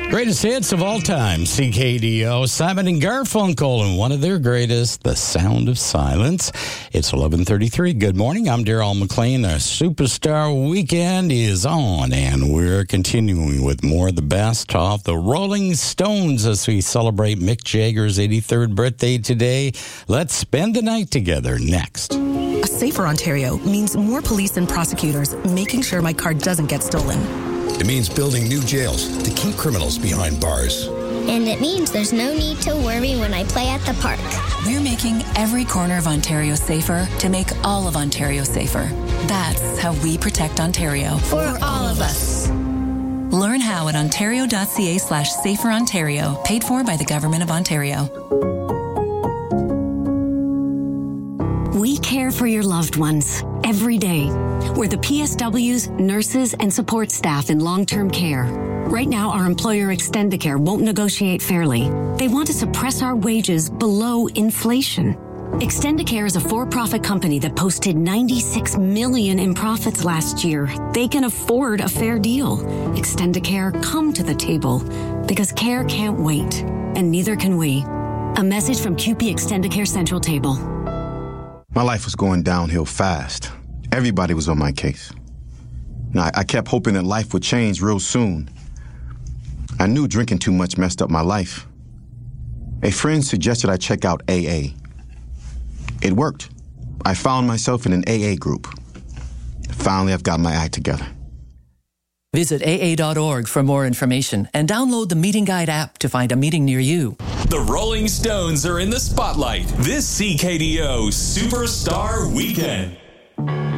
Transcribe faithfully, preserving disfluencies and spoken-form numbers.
Greatest hits of all time, C K D O, Simon and Garfunkel, and one of their greatest, The Sound of Silence. It's eleven thirty-three. Good morning. I'm Darryl McLean. A Superstar Weekend is on, and we're continuing with more of the best of the Rolling Stones as we celebrate Mick Jagger's eighty-third birthday today. Let's spend the night together next. A safer Ontario means more police and prosecutors making sure my car doesn't get stolen. It means building new jails to keep criminals behind bars. And it means there's no need to worry when I play at the park. We're making every corner of Ontario safer to make all of Ontario safer. That's how we protect Ontario. For all of us. Learn how at ontario.ca slash safer Ontario, paid for by the Government of Ontario. We care for your loved ones every day. We're the P S Ws, nurses, and support staff in long-term care. Right now, our employer Extendicare won't negotiate fairly. They want to suppress our wages below inflation. Extendicare is a for-profit company that posted ninety-six million dollars in profits last year. They can afford a fair deal. Extendicare, come to the table, because care can't wait, and neither can we. A message from Q P Extendicare Central Table. My life was going downhill fast. Everybody was on my case. Now, I kept hoping that life would change real soon. I knew drinking too much messed up my life. A friend suggested I check out A A. It worked. I found myself in an A A group. Finally, I've got my act together. Visit A A dot org for more information and download the Meeting Guide app to find a meeting near you. The Rolling Stones are in the spotlight this C K D O Superstar Weekend.